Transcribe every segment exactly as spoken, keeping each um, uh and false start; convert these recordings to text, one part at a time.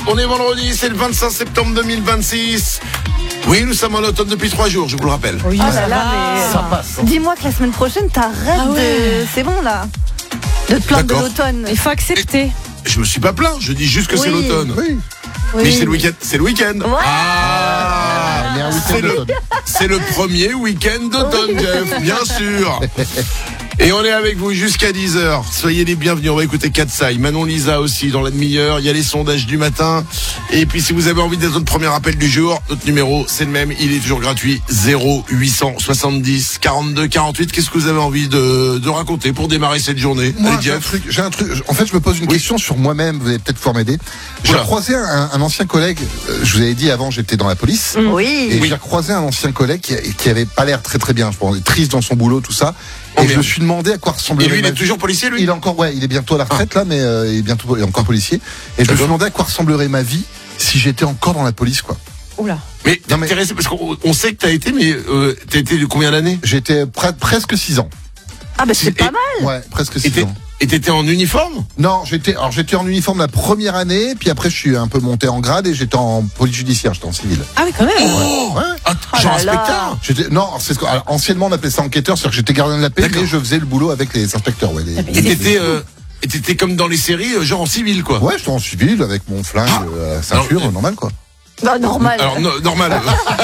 on est vendredi, c'est le vingt-cinq septembre deux mille vingt-six. Oui, nous sommes en automne depuis trois jours, je vous le rappelle. Oui, oh là là, mais ça passe. Hein. Dis-moi que la semaine prochaine, t'arrêtes ah ouais. de... C'est bon, là. De te plaindre de l'automne. Il faut accepter. Et je me suis pas plaint, je dis juste que oui. c'est l'automne. Oui. Mais c'est le week-end. C'est le week-end. Ouais. Ah, ah c'est, le, c'est le premier week-end d'automne, oui. Jeff, bien sûr. Et on est avec vous jusqu'à dix heures. Soyez les bienvenus. On va écouter Katsai, Manon Lisa aussi dans la demi-heure. Il y a les sondages du matin. Et puis si vous avez envie d'être notre premier appel du jour, notre numéro c'est le même. Il est toujours gratuit. zéro huit cent soixante-dix quarante-deux quarante-huit. Qu'est-ce que vous avez envie de, de raconter pour démarrer cette journée? Moi, Allez, j'ai un truc. J'ai un truc. En fait, je me pose une oui. question sur moi-même. Vous allez peut-être pouvoir m'aider. J'ai voilà. croisé un, un ancien collègue. Je vous avais dit avant, j'étais dans la police. Oui. Et oui. j'ai croisé un ancien collègue qui, qui avait pas l'air très très bien. Je pense, triste dans son boulot, tout ça. Et oh, je me suis demandé à quoi ressemblait. Et lui, il est toujours policier, lui? Il est encore, ouais, il est bientôt à la retraite, ah. là, mais euh, il est bientôt, il est encore policier. Et je me suis demandé à quoi ressemblerait ma vie si j'étais encore dans la police, quoi. Oula. Mais t'es intéressé parce qu'on on sait que t'as été, mais euh, t'as été de combien d'années? J'étais pre- presque six ans. Ah bah c'est pas mal. Ouais, presque six ans. Et t'étais en uniforme? Non, j'étais, alors j'étais en uniforme la première année, puis après je suis un peu monté en grade et j'étais en police judiciaire, j'étais en civil. Ah oui, quand même. Oh ouais. Ah, oh genre là inspecteur? J'étais, non, c'est ce que, alors, anciennement on appelait ça enquêteur, c'est-à-dire que j'étais gardien de la paix, D'accord. mais je faisais le boulot avec les inspecteurs, ouais. Les, et t'étais, euh, et t'étais comme dans les séries, genre en civil, quoi? Ouais, j'étais en civil avec mon flingue, ah. euh, ceinture, alors, normal, quoi. Bah, normal. Alors, no, normal.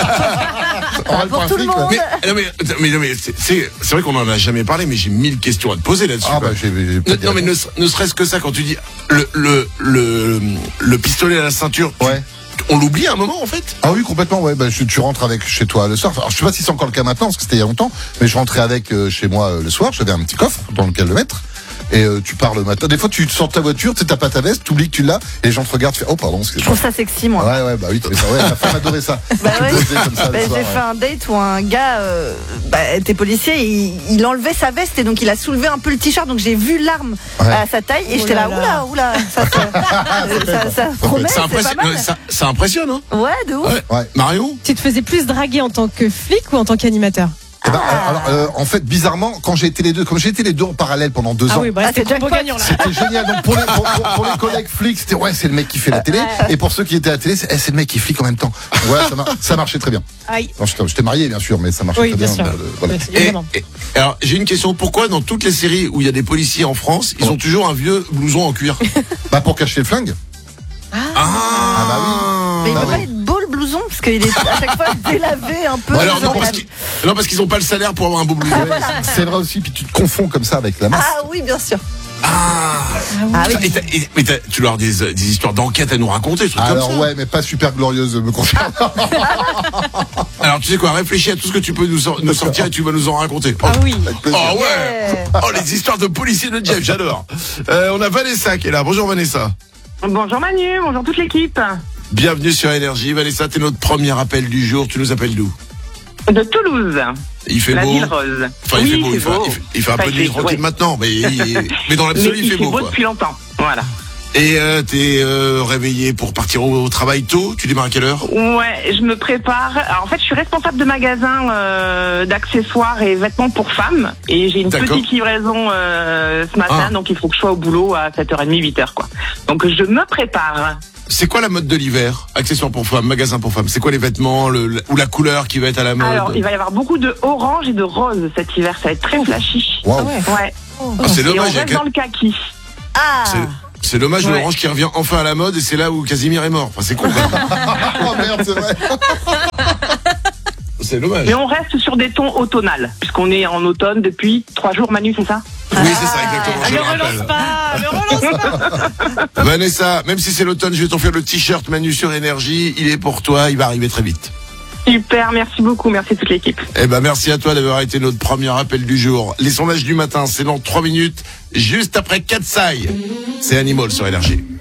Ah, pour tout le monde. Mais, non, mais, mais, non, mais c'est, c'est, c'est vrai qu'on en a jamais parlé, mais j'ai mille questions à te poser là-dessus. Ah, bah, j'ai, j'ai non, non mais ne, ne serait-ce que ça, quand tu dis le, le, le, le pistolet à la ceinture. Ouais. On l'oublie à un moment, en fait? Ah oui, complètement, ouais. Bah, je, tu rentres avec chez toi le soir. Alors, je sais pas si c'est encore le cas maintenant, parce que c'était il y a longtemps, mais je rentrais avec euh, chez moi euh, le soir. J'avais un petit coffre dans lequel le mettre. Et euh, tu pars le matin. Des fois, tu sors de ta voiture, tu sais, t'as pas ta veste, t'oublies que tu l'as, et les gens te regardent, tu fais, oh, pardon, je trouve ça sexy, moi. Ouais, ouais, bah oui, ouais, ma femme adorait ça. Bah ouais. Comme ça, bah, soir, j'ai ouais. fait un date où un gars, euh, bah, était policier, il, il enlevait sa veste et donc il a soulevé un peu le t-shirt, donc j'ai vu l'arme ouais. à sa taille et oh j'étais là, là, oula, oula, ça, ça, ça, ça promet, ça, impressionne, c'est pas mal. Ça, ça impressionne, hein? Ouais, de ouf. Ouais. Ouais. Marion? Tu te faisais plus draguer en tant que flic ou en tant qu'animateur? Eh ben, ah. alors, euh, en fait, bizarrement, quand j'ai été les deux, comme j'ai été les deux en parallèle pendant deux ah ans, oui, bah, ah, c'était combo gagnant là. C'était génial. Donc pour les, pour, pour, pour les collègues flics, c'était ouais, c'est le mec qui fait la télé, et pour ceux qui étaient à la télé, c'est, eh, c'est le mec qui flic en même temps. Ouais, ça, mar- ça marchait très bien. Aïe. Non, j'étais, j'étais marié bien sûr, mais ça marchait oui, très bien. bien. bien sûr. euh, voilà. Et, et, alors j'ai une question. Pourquoi dans toutes les séries où il y a des policiers en France, ils ont toujours un vieux blouson en cuir? Bah pour cacher le flingue. Ah, ah bah oui. Mais il bah peut oui. pas être beau le blouson parce qu'il est à chaque fois délavé un peu. Bon, alors non parce, qu'ils, non parce qu'ils ont pas le salaire pour avoir un beau blouson. Ah, voilà. C'est vrai aussi, puis tu te confonds comme ça avec la masse. Ah oui, bien sûr. Ah, ah oui. et t'as, et, mais t'as, tu leur as des, des histoires d'enquête à nous raconter, des trucs alors comme ça. ouais, mais pas super glorieuse me concernant. Alors tu sais quoi, réfléchis à tout ce que tu peux nous, nous sortir et tu vas nous en raconter. Ah oui. Oh ouais. Oh les histoires de policiers de Jeff, j'adore. Euh, on a Vanessa qui est là. Bonjour Vanessa. Bonjour Manu, bonjour toute l'équipe. Bienvenue sur Énergie. Vanessa, t'es notre premier appel du jour. Tu nous appelles d'où? De Toulouse. Il fait la beau. ville rose. Enfin, il oui, fait beau. c'est Il fait, beau. il fait, il fait un enfin, peu de nuit tranquille ouais. maintenant, mais, il, mais dans l'absolu, il, il fait beau. beau. beau Quoi. depuis longtemps. Voilà. Et euh, t'es euh, réveillé pour partir au, au travail tôt. Tu démarres à quelle heure? Ouais, je me prépare. Alors, en fait, je suis responsable de magasin euh, d'accessoires et vêtements pour femmes. Et j'ai une D'accord. petite livraison euh, ce matin, Ah. donc il faut que je sois au boulot à sept heures trente, huit heures, quoi. Donc, je me prépare. C'est quoi la mode de l'hiver? Accessoires pour femmes, magasin pour femmes. C'est quoi les vêtements le, le, ou la couleur qui va être à la mode? Alors, il va y avoir beaucoup de orange et de rose cet hiver. Ça va être très flashy. Wow. Ah ouais. Ouais. Oh. Ah, c'est Et on dommage. reste dans le kaki. Ah. C'est, c'est dommage Ouais. l'orange qui revient enfin à la mode et c'est là où Casimir est mort. Enfin, c'est con. Oh merde, c'est vrai. C'est dommage. Mais on reste sur des tons automnales, puisqu'on est en automne depuis trois jours, Manu, c'est ça? Oui, c'est ça, exactement. Je Ne le relance rappelle. pas, ne relance pas. Vanessa, même si c'est l'automne, je vais t'offrir le t-shirt Manu sur Énergie. Il est pour toi, il va arriver très vite. Super, merci beaucoup, merci toute l'équipe. Eh ben, merci à toi d'avoir été notre premier appel du jour. Les sondages du matin, c'est dans trois minutes, juste après Katsai. C'est Animal sur Énergie.